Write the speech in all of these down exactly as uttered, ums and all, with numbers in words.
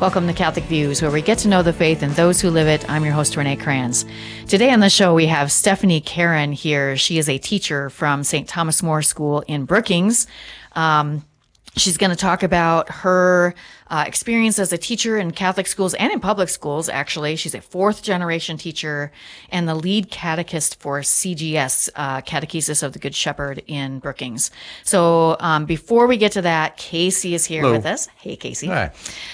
Welcome to Catholic Views, where we get to know the faith and those who live it. I'm your host, Renee Kranz. Today on the show, we have Stephanie Karen here. She is a teacher from Saint Thomas More School in Brookings. Um, she's going to talk about her uh, experience as a teacher in Catholic schools and in public schools, actually. She's a fourth-generation teacher and the lead catechist for C G S, uh, Catechesis of the Good Shepherd in Brookings. So um, before we get to that, Casey is here Hello. with us. Hey, Casey. Hi.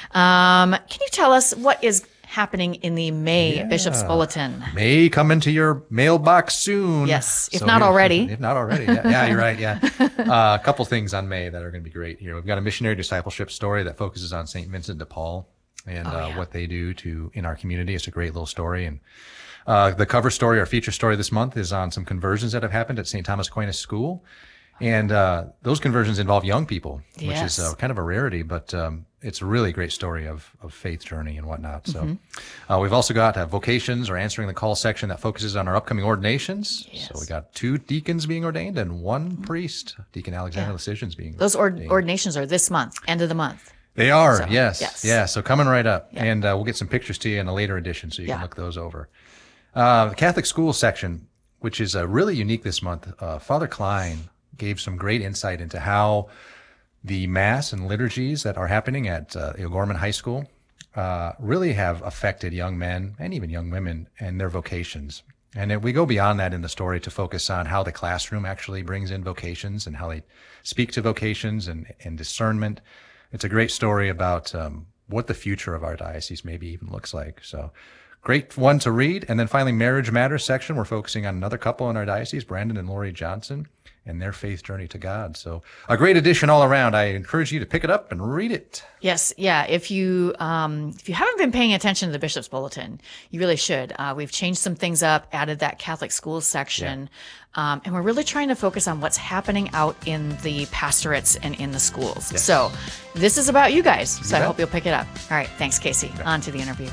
Um, can you tell us what is happening in the May Yeah. Bishop's Bulletin? May come into your mailbox soon. Yes, if So not here- already. If not already. Yeah, yeah, you're right. Yeah. Uh, a couple things on May that are going to be great here. We've got a missionary discipleship story that focuses on Saint Vincent de Paul and Oh, uh, yeah. what they do to in our community. It's a great little story. And uh, the cover story, our feature story this month, is on some conversions that have happened at Saint Thomas Aquinas School. And uh, those conversions involve young people, which Yes. is uh, kind of a rarity, but um, it's a really great story of, of faith journey and whatnot. So Mm-hmm. uh, we've also got uh, vocations or answering the call section that focuses on our upcoming ordinations. Yes. So we got two deacons being ordained and one priest, Deacon Alexander Lecisions being Those ord- ordained. ordinations are this month, end of the month. They are, So, yes. yes. Yeah, so coming right up. And uh, we'll get some pictures to you in a later edition so you Yeah. can look those over. Uh, the Catholic school section, which is uh, really unique this month, uh, Father Klein gave some great insight into how the Mass and liturgies that are happening at uh, O'Gorman High School uh, really have affected young men and even young women and their vocations. And then we go beyond that in the story to focus on how the classroom actually brings in vocations and how they speak to vocations and, and discernment. It's a great story about um, what the future of our diocese maybe even looks like. So great one to read. And then finally, Marriage Matters section. We're focusing on another couple in our diocese, Brandon and Lori Johnson, and their faith journey to God. So a great edition all around. I encourage you to pick it up and read it. Yes, yeah. If you um, if you haven't been paying attention to the Bishop's Bulletin, you really should. Uh, we've changed some things up, added that Catholic schools section, um, and we're really trying to focus on what's happening out in the pastorates and in the schools. Yes. So this is about you guys. So I bet. hope you'll pick it up. All right, thanks, Casey. On to the interview.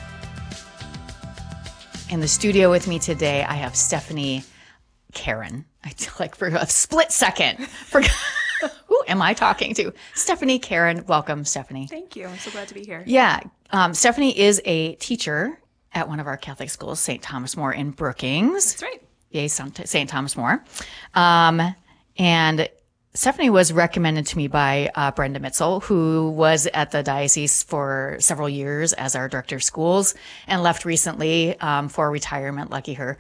In the studio with me today, I have Stephanie Karen. I like for a split second forgot who am I talking to? Stephanie Karen. Welcome, Stephanie. Thank you. I'm so glad to be here. Yeah, um, Stephanie is a teacher at one of our Catholic schools, Saint Thomas More in Brookings. That's right. Yay, Saint Thomas More. Um, and Stephanie was recommended to me by uh, Brenda Mitzel, who was at the diocese for several years as our director of schools and left recently um, for retirement. Lucky her.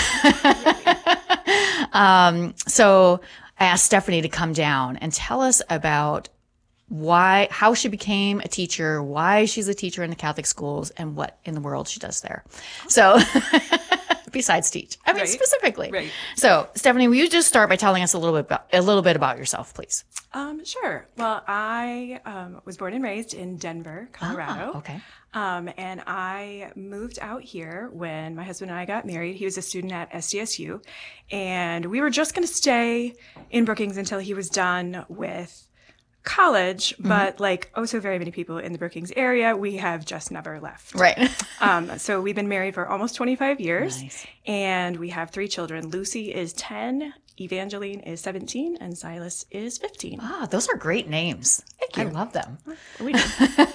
um, so I asked Stephanie to come down and tell us about why, how she became a teacher, why she's a teacher in the Catholic schools, and what in the world she does there. So, besides teach, I mean Right. specifically. Right. So, Stephanie, will you just start by telling us a little bit about, a little bit about yourself, please? Um, sure. Well, I um, was born and raised in Denver, Colorado. Ah, okay. Um, and I moved out here when my husband and I got married. He was a student at S D S U, and we were just going to stay in Brookings until he was done with college. But like oh so very many people in the Brookings area, we have just never left. Right. Um, so we've been married for almost twenty-five years, Nice. and we have three children. Lucy is ten, Evangeline is seventeen, and Silas is fifteen. Ah, those are great names. Thank you. I love them. We do.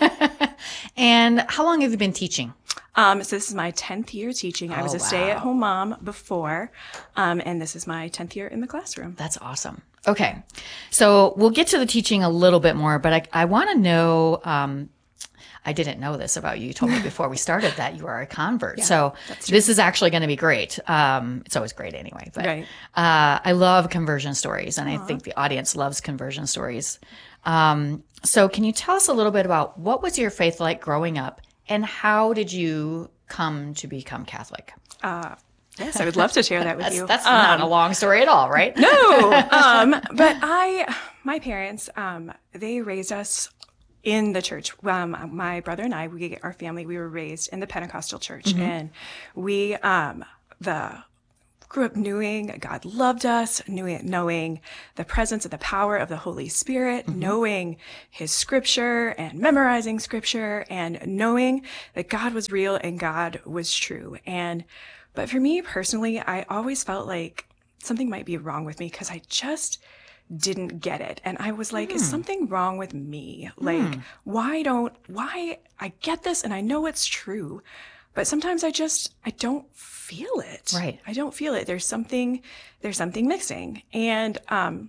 And how long have you been teaching? Um, so this is my tenth year teaching. I was Oh, a stay-at-home mom before, um, and this is my tenth year in the classroom. That's awesome. Okay. So we'll get to the teaching a little bit more, but I, I want to know, um, I didn't know this about you. You told me before we started that you are a convert. so this is actually going to be great. Um, it's always great anyway, but, Right. uh, I love conversion stories, and I think the audience loves conversion stories. Um, so can you tell us a little bit about what was your faith like growing up, and how did you come to become Catholic? Yes, I would love to share that with That's, you. that's not a long story at all, right? No, um, but I, my parents, um, they raised us in the church. Um, my brother and I, we, our family, we were raised in the Pentecostal church, and we, um, the grew up knowing God loved us, knowing, knowing the presence and the power of the Holy Spirit, knowing His Scripture and memorizing Scripture, and knowing that God was real and God was true. And but for me personally, I always felt like something might be wrong with me because I just didn't get it. And I was like, mm. is something wrong with me? Like, mm. why don't, why I get this and I know it's true, but sometimes I just, I don't feel it. Right. I don't feel it. There's something, there's something missing. And, um,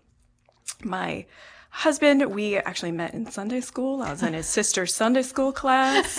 my husband, we actually met in Sunday school. I was in his sister's Sunday school class.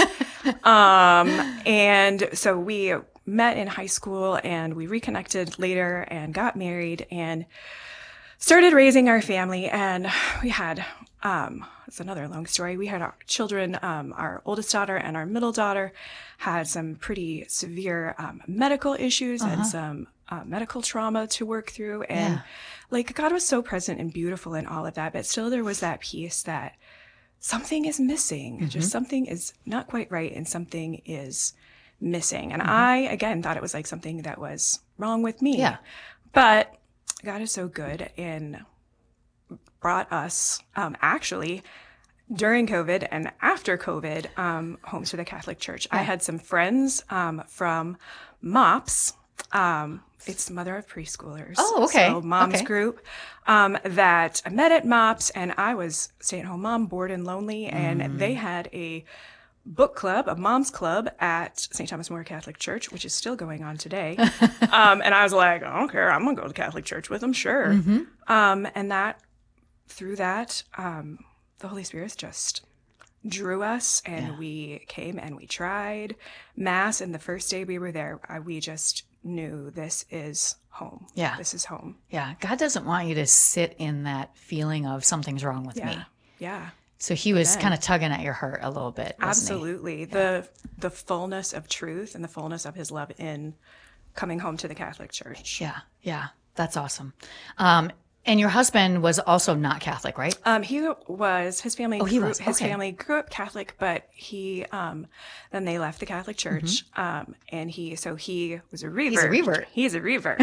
um, and so we met in high school and we reconnected later and got married and started raising our family. And we had, um, it's another long story. We had our children, um, our oldest daughter and our middle daughter had some pretty severe, um, medical issues uh-huh. and some uh, medical trauma to work through. And yeah. like God was so present and beautiful in all of that, but still there was that piece that something is missing, mm-hmm. just something is not quite right and something is missing. And mm-hmm. I, again, thought it was like something that was wrong with me. Yeah. But God is so good and brought us, um, actually, during COVID and after COVID, um, home to the Catholic Church. Yeah. I had some friends um, from MOPS. Um, it's Mother of Preschoolers. Oh, okay. So mom's okay. group um, that I met at MOPS, and I was stay-at-home mom, bored and lonely, and mm. they had a book club, a mom's club at Saint Thomas More Catholic Church, which is still going on today. um, and I was like, I don't care. I'm going to go to Catholic Church with them. Sure. Mm-hmm. Um, and that, through that, um, the Holy Spirit just drew us and yeah. we came and we tried Mass. And the first day we were there, I, we just knew this is home. Yeah. This is home. Yeah. God doesn't want you to sit in that feeling of something's wrong with yeah. me. Yeah. So he was kind of tugging at your heart a little bit. Absolutely. He? The yeah. the fullness of truth and the fullness of his love in coming home to the Catholic Church. Yeah. Yeah. That's awesome. Um, and your husband was also not Catholic, right? Um, he was, his family, oh, he grew, was. his okay. family grew up Catholic, but he, um, then they left the Catholic Church. Mm-hmm. Um, and he, so he was a revert. He's a revert. He's a revert.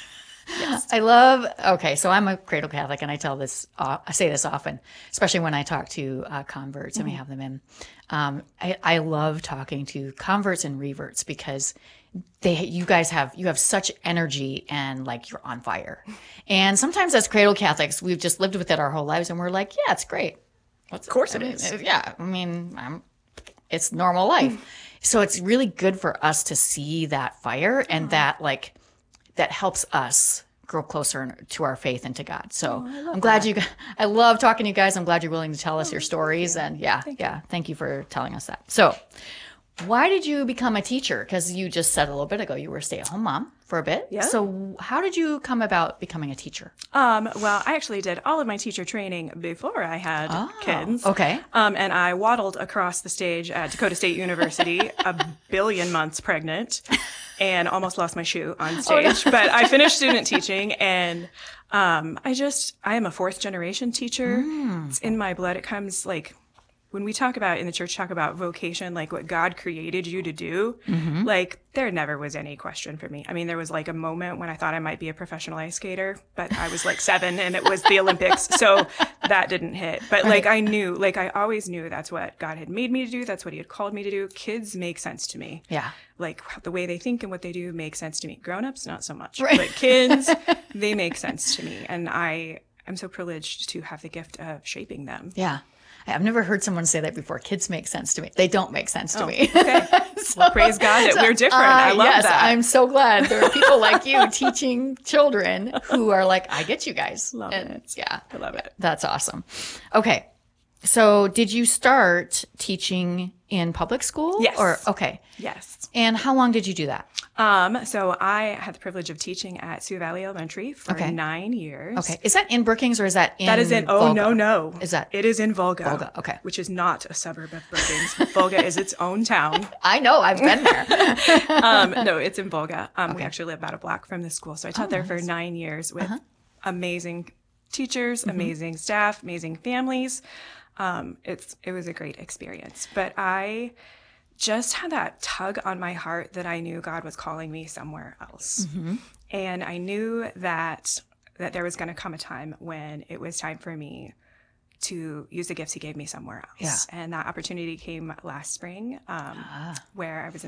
Yes. I love, okay, so I'm a cradle Catholic and I tell this, uh, I say this often, especially when I talk to uh, converts mm-hmm. and we have them in. Um, I, I love talking to converts and reverts because they, you guys have, you have such energy and like you're on fire. And sometimes as cradle Catholics, we've just lived with it our whole lives and we're like, yeah, it's great. What's, of course I it mean, is. Yeah. I mean, I'm, it's normal life. Mm-hmm. So it's really good for us to see that fire and oh. that like, that helps us grow closer to our faith and to God. So oh, I'm glad that. you, I love talking to you guys. I'm glad you're willing to tell us oh, your stories. You. And yeah, thank yeah. You. Thank you for telling us that. So why did you become a teacher? Because you just said a little bit ago, you were a stay-at-home mom for a bit. Yeah. So how did you come about becoming a teacher? Um, well, I actually did all of my teacher training before I had oh, kids. Okay. Um, and I waddled across the stage at Dakota State University, a billion months pregnant, and almost lost my shoe on stage. Oh, no. But I finished student teaching, and um, I just, I am a fourth generation teacher. Mm. It's in my blood. It comes like, when we talk about in the church, talk about vocation, like what God created you to do, mm-hmm. like there never was any question for me. I mean, there was like a moment when I thought I might be a professional ice skater, but I was like seven and it was the Olympics. So that didn't hit. But like I knew, like I always knew that's what God had made me to do. That's what he had called me to do. Kids make sense to me. Yeah. Like the way they think and what they do makes sense to me. Grown-ups, not so much. Right. But kids, they make sense to me. And I am so privileged to have the gift of shaping them. Yeah. I've never heard someone say that before. Kids make sense to me. They don't make sense to oh, me. Okay. so, well, praise God that so, we're different. Uh, I love yes, that. I'm so glad there are people like you teaching children who are like, I get you guys. Love and, it. Yeah. I love it. That's awesome. Okay. So did you start teaching in public school? Yes. Or okay. Yes. And how long did you do that? Um, so I had the privilege of teaching at Sioux Valley Elementary for okay. nine years. Okay. Is that in Brookings or is that in That is in, oh, Volga? no, no. Is that? It is in Volga. Volga, okay. Which is not a suburb of Brookings. Volga is its own town. I know. I've been there. um, no, it's in Volga. Um, okay. We actually live about a block from the school. So I taught oh, there nice. for nine years with uh-huh. amazing teachers, mm-hmm. amazing staff, amazing families. Um, it's, it was a great experience, but I just had that tug on my heart that I knew God was calling me somewhere else. Mm-hmm. And I knew that, that there was going to come a time when it was time for me to use the gifts he gave me somewhere else. Yeah. And that opportunity came last spring, um, ah. where I was in